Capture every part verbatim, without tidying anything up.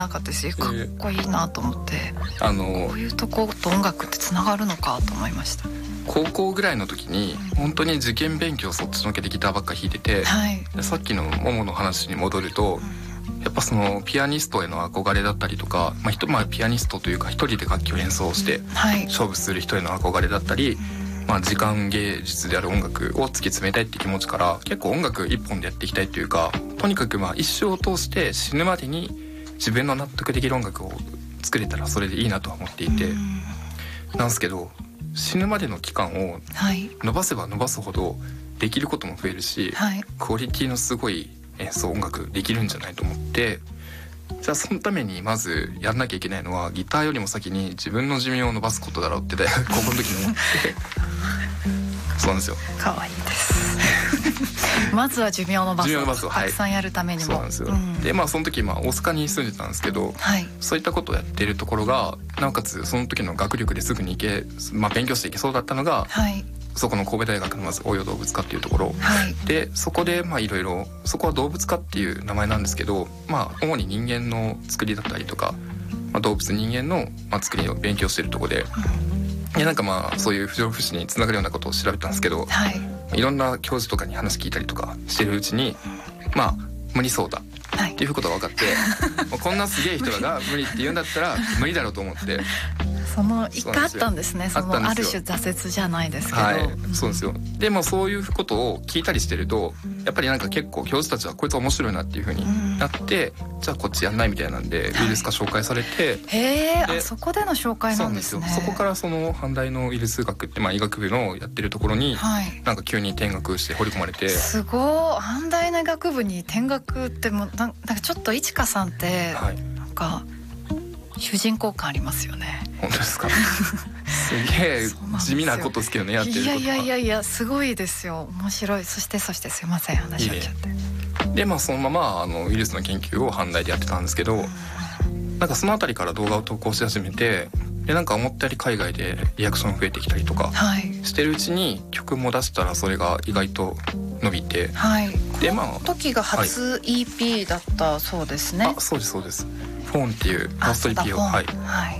なかったですよ。かっこいいなと思って、 あのこういうとこと音楽ってつながるのかと思いました。 高校ぐらいの時に本当に受験勉強そっちのけでギターばっか弾いてて、 はい、 さっきのももの話に戻ると、やっぱそのピアニストへの憧れだったりとか、まあひとまあ、ピアニストというか一人で楽器を演奏して勝負する人への憧れだったり、まあ、時間芸術である音楽を突き詰めたいって気持ちから結構音楽一本でやっていきたいというか、とにかくまあ一生を通して死ぬまでに自分の納得できる音楽を作れたらそれでいいなと思っていて、なんですけど死ぬまでの期間を伸ばせば伸ばすほどできることも増えるし、はい、クオリティのすごい演奏音楽できるんじゃないと思って、じゃあそのためにまずやんなきゃいけないのはギターよりも先に自分の寿命を伸ばすことだろうって大学高校の時に思ってそうなんですよ。 かわいいですまずは寿命を伸ばす、寿命を伸ばす、はい、たくさんやるためにも。 そうなんですよ、うん、でまあその時まあ大阪に住んでたんですけど、はい、そういったことをやってるところがなおかつその時の学力ですぐに行け、まあ、勉強していけそうだったのが、はい、そこの神戸大学のまず応用動物科っていうところ、はい、でそこでまあいろいろそこは動物科っていう名前なんですけど、まあ主に人間の作りだったりとか、まあ、動物人間のまあ作りを勉強してるところで、うん、でなんかまあそういう不条不死につながるようなことを調べたんですけど、はい、いろんな教授とかに話聞いたりとかしてるうちに、まあ無理そうだっていうことが分かって、はい、こんなすげえ人らが無理って言うんだったら無理だろうと思って。 その一回あったんですね。そのある種挫折じゃないですけど、はい、 そうですよ。でもそういうことを聞いたりしてるとやっぱりなんか結構教授たちはこいつ面白いなっていう風になって、うん、じゃあこっちやんないみたいなんでウイルス科紹介されて、 はい、へー、あそこでの紹介なんですね。 そうなんですよ。そこからその阪大のウイルス学ってまあ医学部のやってるところに、はい、なんか急に転学して掘り込まれて。 すごい。阪大の医学部に転学ってもうなんかちょっといちかさんって、はい、なんか主人公感ありますよね。 本当ですかすげえ地味なことですけどね、やってることは。 いやいやいやいやすごいですよ。面白い。そしてそしてすいません話しちゃって。いいでまあそのままあのウイルスの研究を阪大でやってたんですけど、なんかそのあたりから動画を投稿し始めて、でなんか思ったより海外でリアクション増えてきたりとかしてるうちに、曲も出したらそれが意外と伸びて、はい、 でまあこの時が初 イーピー だったそうですね。 あ、そうですそうです。フォンっていうファースト イーピー を、はい、はい、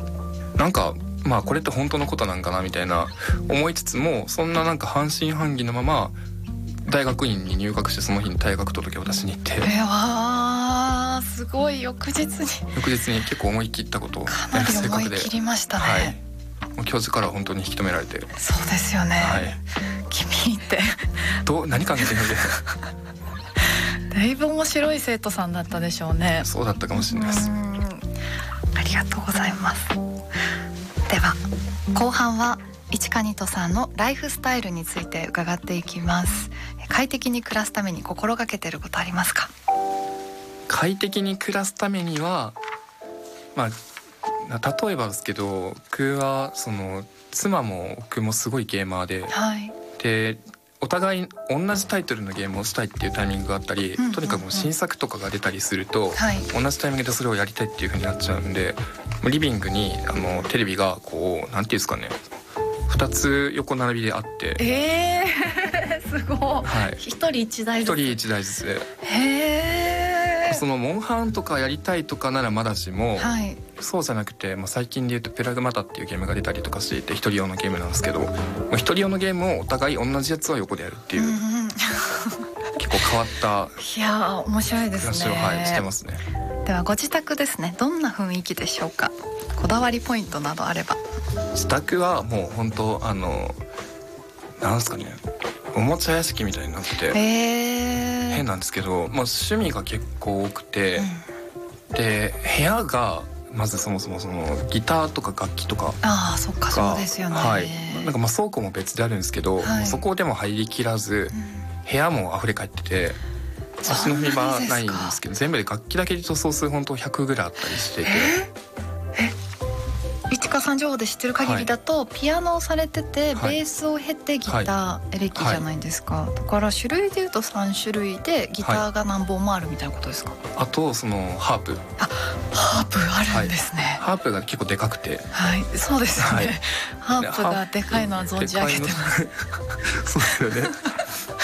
なんかまあこれって本当のことなんかなみたいな思いつつも、そんななんか半信半疑のまま大学院に入学して、その日に退学届を出しに行って、 えわーすごい。翌日に翌日に結構思い切ったことをかなり思い切りましたね。 はい、教授からは本当に引き止められて。 そうですよね、はい、君ってどう何考えてるんでだいぶ面白い生徒さんだったでしょうね。 そうだったかもしれないです。 ありがとうございます。では後半は市カニトさんのライフスタイルについて伺っていきます。快適に暮らすために心がけていることありますか？ 快適に暮らすためには、まあ例えばですけど、僕はその妻も僕もすごいゲーマーで、はい、でお互い同じタイトルのゲームをしたいっていうタイミングがあったり、うんうんうん、とにかく新作とかが出たりすると、はい、同じタイミングでそれをやりたいっていう風になっちゃうんで、リビングにあのテレビがこうなんていうんですかね、ふたつ横並びであって、 えー、すごい、はい、ひとりいちだいずつ、 ひとりいちだいずつで、 へー、 そのモンハンとかやりたいとかならまだしも、はい、そうじゃなくて、まあ、最近で言うとプラグマタっていうゲームが出たりとかしていて、一人用のゲームなんですけど、一人用のゲームをお互い同じやつは横でやるっていう、うん、結構変わったいや面白いですね。 暮らしを、はい、してますね。 ではご自宅ですね、どんな雰囲気でしょうか？こだわりポイントなどあれば。 自宅はもう本当あのなんですかね、おもちゃ屋敷みたいになってて、変なんですけど、まあ、趣味が結構多くて、うん、で部屋がまずそもそもそのギターとか楽器とか、 ああそっかそうですよね、 はい、なんかまあ倉庫も別であるんですけど、はい、そこでも入りきらず、うん、部屋も溢れ返ってて足の踏み場ないんですけど、全部で楽器だけで塗装数本当ひゃくぐらいあったりしてて、 ええ市川さん情報で知ってる限りだと、はい、ピアノをされてて、はい、ベースを経てギター、はい、エレキじゃないですか、はい、だから種類でいうとさん種類でギターが何本もあるみたいなことですか？はい、 あとそのハープ、 あハープあるんですね、 はい、ハープが結構でかくて、 はいそうですよね、はい、ハープがでかいのは存じ上げてますそうですよね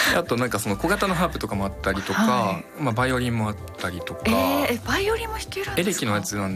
あとなんかその小型のハープとかもあったりとか、はい、まあバイオリンもあったりとか。 えー、バイオリンも弾けるんですか？ エレキのやつなん